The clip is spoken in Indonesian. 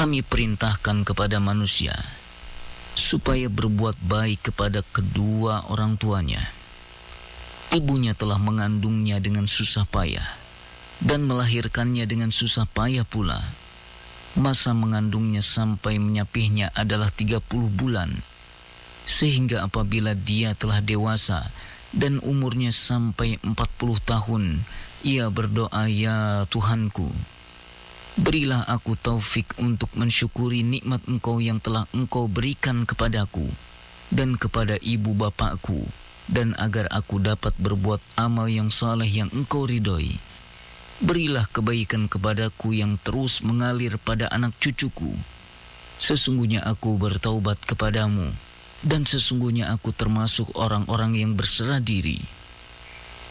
Kami perintahkan kepada manusia supaya berbuat baik kepada kedua orang tuanya. Ibunya telah mengandungnya dengan susah payah dan melahirkannya dengan susah payah pula. Masa mengandungnya sampai menyapihnya adalah 30 bulan. Sehingga apabila dia telah dewasa dan umurnya sampai 40 tahun, ia berdoa, "Ya Tuhanku, berilah aku taufik untuk mensyukuri nikmat Engkau yang telah Engkau berikan kepadaku dan kepada ibu bapakku, dan agar aku dapat berbuat amal yang saleh yang Engkau ridhoi. Berilah kebaikan kepadaku yang terus mengalir pada anak cucuku. Sesungguhnya aku bertaubat kepadamu, dan sesungguhnya aku termasuk orang-orang yang berserah diri."